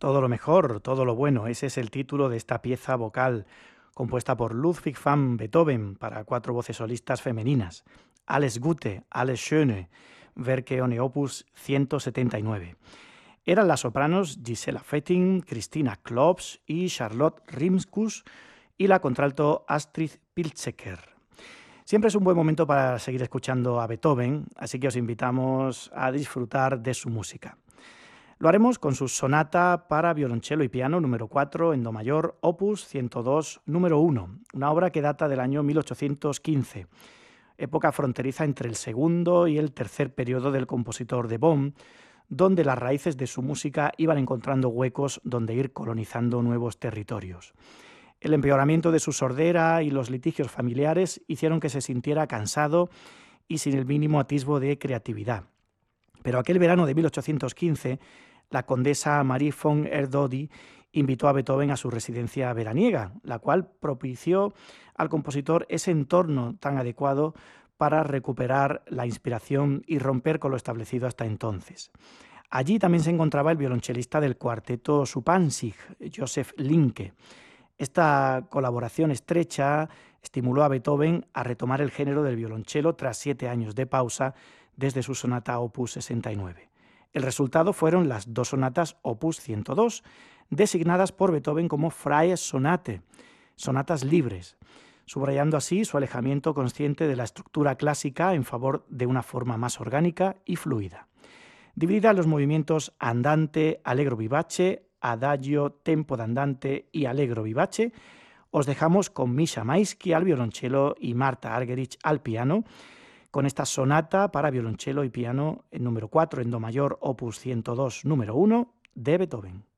Todo lo mejor, todo lo bueno, ese es el título de esta pieza vocal compuesta por Ludwig van Beethoven para cuatro voces solistas femeninas. Alles Gute, Alles Schöne, Werke ohne Opus 179. Eran las sopranos Gisela Fetting, Christina Klops y Charlotte Rimskus y la contralto Astrid Pilzeker. Siempre es un buen momento para seguir escuchando a Beethoven, así que os invitamos a disfrutar de su música. Lo haremos con su sonata para violonchelo y piano número 4 en do mayor, opus 102, número 1, una obra que data del año 1815, época fronteriza entre el segundo y el tercer periodo del compositor de Bonn, donde las raíces de su música iban encontrando huecos donde ir colonizando nuevos territorios. El empeoramiento de su sordera y los litigios familiares hicieron que se sintiera cansado y sin el mínimo atisbo de creatividad. Pero aquel verano de 1815, la condesa Marie von Erdődy invitó a Beethoven a su residencia veraniega, la cual propició al compositor ese entorno tan adecuado para recuperar la inspiración y romper con lo establecido hasta entonces. Allí también se encontraba el violonchelista del cuarteto Supansig, Joseph Linke. Esta colaboración estrecha estimuló a Beethoven a retomar el género del violonchelo tras 7 años de pausa desde su sonata opus 69. El resultado fueron las dos sonatas opus 102, designadas por Beethoven como Freie Sonate, sonatas libres, subrayando así su alejamiento consciente de la estructura clásica en favor de una forma más orgánica y fluida. Dividida en los movimientos andante, allegro vivace, adagio, tempo d'andante y allegro vivace, os dejamos con Misha Maisky al violonchelo y Marta Argerich al piano, con esta sonata para violonchelo y piano en número 4 en do mayor, opus 102, número 1, de Beethoven.